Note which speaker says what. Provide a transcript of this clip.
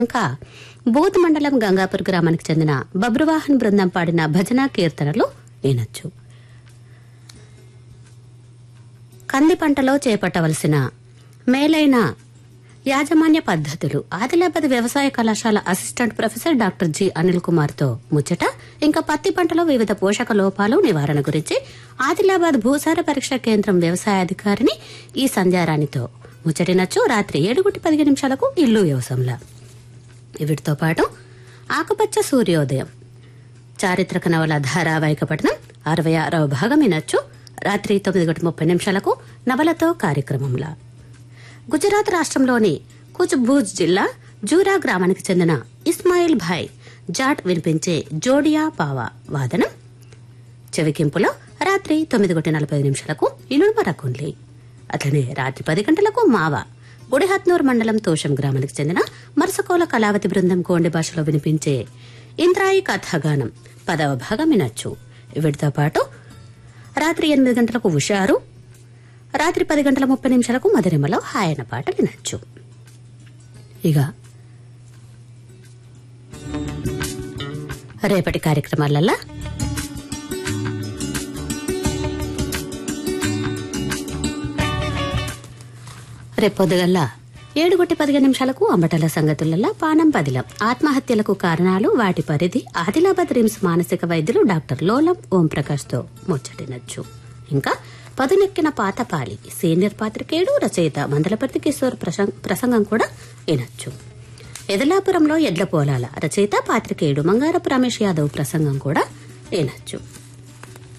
Speaker 1: ఇంకా బూత్ మండలం గంగాపూర్ గ్రామానికి చెందిన బబ్రువాహన్ బృందం పాడిన భజన కీర్తనలు వినొచ్చు. కంది పంటలో చేపట్టవలసిన మేలైన యాజమాన్య పద్ధతులు ఆదిలాబాద్ వ్యవసాయ కళాశాల assistant professor doctor G Anil Kumar తో ముచ్చట. ఇంకా పత్తి పంటలో వివిధ పోషక లోపాలు నివారణ గురించి ఆదిలాబాద్ భూసార పరీక్ష కేంద్రం వ్యవసాయాధికారిని ఈ సంధ్యారాణితో ముచ్చటినచ్చు. రాత్రి 7:15 ఇల్లు వ్యవసాయంలో. వీటితో పాటు ఆకుపచ్చ సూర్యోదయం చారిత్రక నవల ధారావాహిక పఠనం 66వ భాగం వినొచ్చు. రాత్రి 9:30 నవలతో కార్యక్రమంలా. గుజరాత్ రాష్ట్రంలోని కుచ్ భూజ్ జిల్లా జూరా గ్రామానికి చెందిన ఇస్మాయిల్ భాయ్ జాట్ వినిపించే జోడియా పావా వాదనం చెవికింపులో రాత్రి 9:45 ఇనుడు మరకుండ్లి. అట్లనే రాత్రి 10 గంటలకు మావా గుడిహత్నూర్ మండలం తోషం గ్రామానికి చెందిన మరుసకోల కళావతి బృందం కోండి భాషలో వినిపించే ఇంద్రాయి కథాగానం 10వ భాగం వినొచ్చు. వీటితో పాటు రాత్రి 8 గంటలకు హుషారు, రాత్రి 10:30 మధురిమలో హాయన పాట వినొచ్చు. ఇక రేపటి కార్యక్రమాలల్లా రేపొద్దుగల్లా 7:15 అంబటల సంగతులలో పానం పదిలం ఆత్మహత్యలకు కారణాలు, వాటి పరిధి ఆదిలాబాద్ రిమ్స్ మానసిక వైద్యులు డాక్టర్ లోలం ఓంప్రకాష్ తో ముచ్చటినచ్చు. ఇంకా పదునెక్కిన పాతపాలి సీనియర్ పాత్రికేయుడు రచయిత మందలపర్తి కిషోర్ ప్రసంగం కూడా వినొచ్చు. ఎదలాపురంలో ఎడ్ల పోలాల రచయిత పాత్రికేయుడు మంగారపు రమేష్ యాదవ్ ప్రసంగం కూడా వినొచ్చు.